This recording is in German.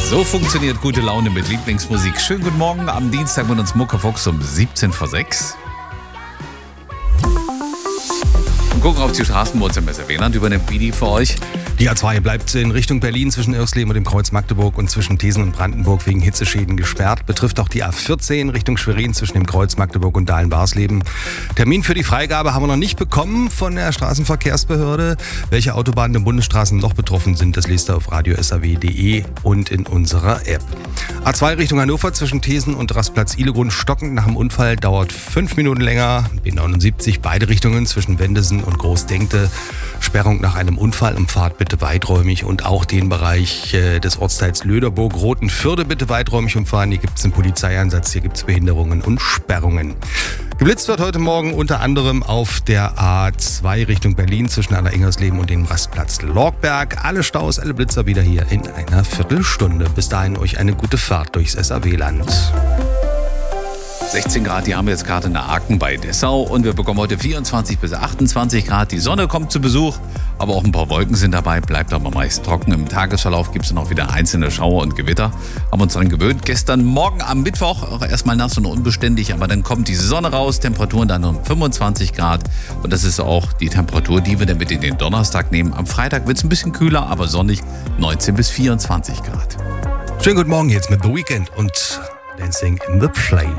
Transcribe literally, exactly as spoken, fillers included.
So funktioniert gute Laune mit Lieblingsmusik. Schönen guten Morgen am Dienstag mit uns Muckefuchs um siebzehn vor sechs. Und gucken auf die Straßen, wo uns im S R W-Land übernimmt Bidi für euch. Die A zwei bleibt in Richtung Berlin zwischen Irrsleben und dem Kreuz Magdeburg und zwischen Thesen und Brandenburg wegen Hitzeschäden gesperrt. Betrifft auch die A vierzehn Richtung Schwerin zwischen dem Kreuz Magdeburg und Dahlen-Barsleben. Termin für die Freigabe haben wir noch nicht bekommen von der Straßenverkehrsbehörde. Welche Autobahnen und Bundesstraßen noch betroffen sind, das lest ihr auf radio s r w punkt d e und in unserer App. A zwei Richtung Hannover zwischen Thesen und Rastplatz Ihlegrund stockend nach dem Unfall, dauert fünf Minuten länger. B neunundsiebzig beide Richtungen zwischen Wendesen und Großdenkte. Sperrung nach einem Unfall im Pfad bitte weiträumig und auch den Bereich äh, des Ortsteils Löderburg-Rotenförde bitte weiträumig umfahren. Hier gibt es einen Polizeieinsatz, hier gibt es Behinderungen und Sperrungen. Geblitzt wird heute Morgen unter anderem auf der A zwei Richtung Berlin zwischen Allereingersleben und dem Rastplatz Lorgberg. Alle Staus, alle Blitzer wieder hier in einer Viertelstunde. Bis dahin euch eine gute Fahrt durchs S R W-Land. sechzehn Grad, die haben wir jetzt gerade in der Aachen bei Dessau und wir bekommen heute vierundzwanzig bis achtundzwanzig Grad. Die Sonne kommt zu Besuch, aber auch ein paar Wolken sind dabei, bleibt aber meist trocken. Im Tagesverlauf gibt es noch wieder einzelne Schauer und Gewitter. Haben uns daran gewöhnt. Gestern Morgen am Mittwoch auch erstmal nass und unbeständig, aber dann kommt die Sonne raus, Temperaturen dann um fünfundzwanzig Grad und das ist auch die Temperatur, die wir dann mit in den Donnerstag nehmen. Am Freitag wird es ein bisschen kühler, aber sonnig, neunzehn bis vierundzwanzig Grad. Schönen guten Morgen jetzt mit The Weeknd und Dancing in the Flame.